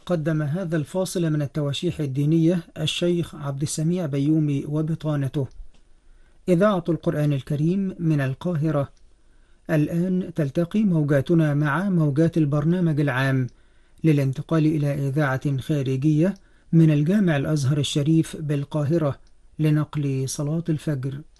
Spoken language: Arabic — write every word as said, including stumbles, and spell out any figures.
قدم هذا الفاصل من التواشيح الدينية الشيخ عبد السميع بيومي وبطانته. إذاعة القرآن الكريم من القاهرة. الآن تلتقي موجاتنا مع موجات البرنامج العام للانتقال إلى إذاعة خارجية من الجامع الأزهر الشريف بالقاهرة لنقل صلاة الفجر.